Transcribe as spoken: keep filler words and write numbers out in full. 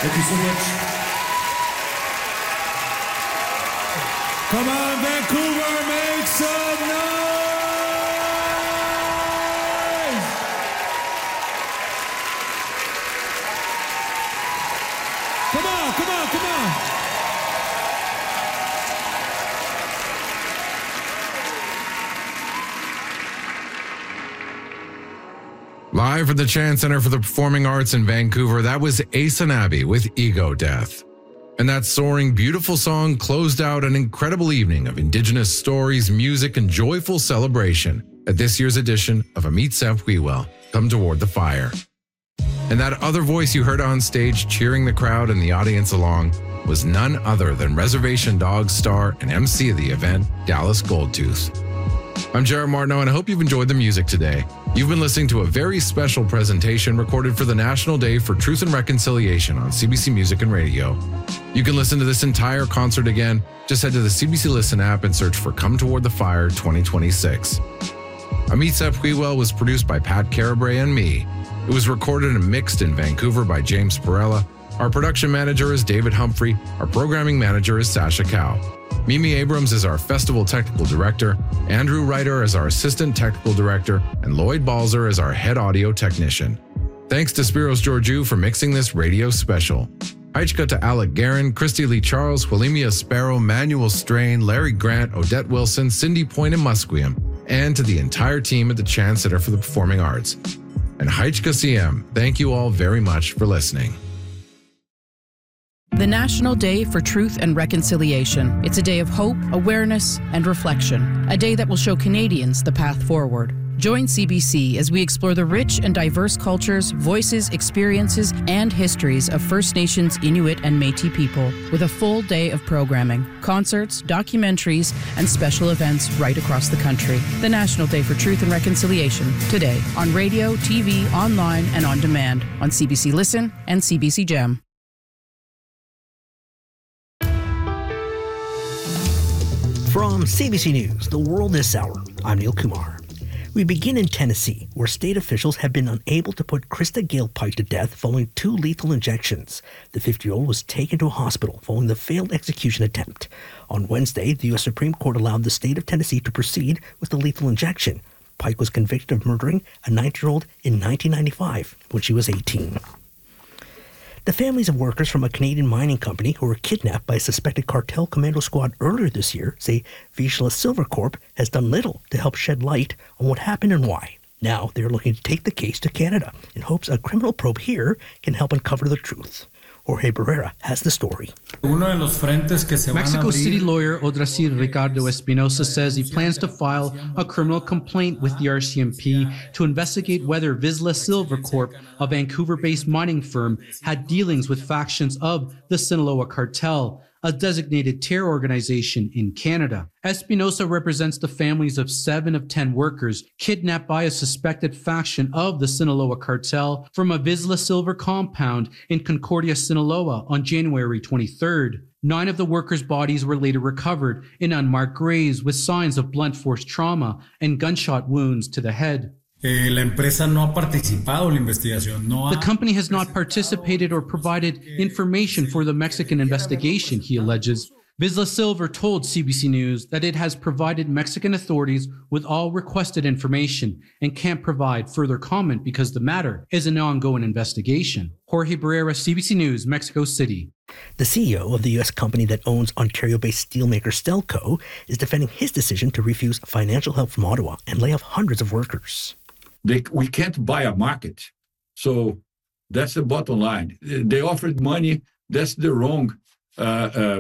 Thank you so much. Come on, Vancouver, make some noise! Come on, come on, come on! Live from the Chan Center for the Performing Arts in Vancouver, that was Ace and Abby with Ego Death. And that soaring, beautiful song closed out an incredible evening of Indigenous stories, music, and joyful celebration at this year's edition of Amit Sev Huiwel, Come Toward the Fire. And that other voice you heard on stage cheering the crowd and the audience along was none other than Reservation Dogs star and M C of the event, Dallas Goldtooth. I'm Jared Martineau, and I hope you've enjoyed the music today. You've been listening to a very special presentation recorded for the National Day for Truth and Reconciliation on C B C Music and Radio. You can listen to this entire concert again. Just head to the C B C Listen app and search for Come Toward the Fire twenty twenty-six. Amit Sev Huiwel was produced by Pat Carabray and me. It was recorded and mixed in Vancouver by James Perella. Our production manager is David Humphrey. Our programming manager is Sasha Cow. Mimi Abrams is our festival technical director, Andrew Ryder is our assistant technical director, and Lloyd Balzer is our head audio technician. Thanks to Spiros Georgiou for mixing this radio special. Heichka to Alec Guerin, Christy Lee Charles, Willemia Sparrow, Manuel Strain, Larry Grant, Odette Wilson, Cindy Point, and Musqueam, and to the entire team at the Chan Center for the Performing Arts. And Heichka C M, thank you all very much for listening. The National Day for Truth and Reconciliation. It's a day of hope, awareness, and reflection. A day that will show Canadians the path forward. Join C B C as we explore the rich and diverse cultures, voices, experiences, and histories of First Nations, Inuit, and Métis people with a full day of programming, concerts, documentaries, and special events right across the country. The National Day for Truth and Reconciliation, today on radio, T V, online, and on demand on C B C Listen and C B C Gem. From C B C News, The World This Hour, I'm Neil Kumar. We begin in Tennessee, where state officials have been unable to put Krista Gale Pike to death following two lethal injections. The fifty-year-old was taken to a hospital following the failed execution attempt. On Wednesday, the U S Supreme Court allowed the state of Tennessee to proceed with the lethal injection. Pike was convicted of murdering a nineteen-year-old in nineteen ninety-five when she was eighteen. The families of workers from a Canadian mining company who were kidnapped by a suspected cartel commando squad earlier this year say Vizsla Silver Corp has done little to help shed light on what happened and why. Now they're looking to take the case to Canada in hopes a criminal probe here can help uncover the truth. Jorge Barrera has the story. Mexico City lawyer Odrasil Ricardo Espinosa says he plans to file a criminal complaint with the R C M P to investigate whether Vizsla Silver Corp, a Vancouver-based mining firm, had dealings with factions of the Sinaloa cartel, a designated terror organization in Canada. Espinosa represents the families of seven of ten workers kidnapped by a suspected faction of the Sinaloa cartel from a Vizsla Silver compound in Concordia, Sinaloa on January twenty-third. Nine of the workers' bodies were later recovered in unmarked graves with signs of blunt force trauma and gunshot wounds to the head. La empresa no ha participado en la investigación. No ha... The company has not participated or provided information for the Mexican investigation, he alleges. Vizsla Silver told C B C News that it has provided Mexican authorities with all requested information and can't provide further comment because the matter is an ongoing investigation. Jorge Barrera, C B C News, Mexico City. The C E O of the U S company that owns Ontario-based steelmaker Stelco is defending his decision to refuse financial help from Ottawa and lay off hundreds of workers. They, we can't buy a market. So that's the bottom line. They offered money. That's the wrong uh, uh,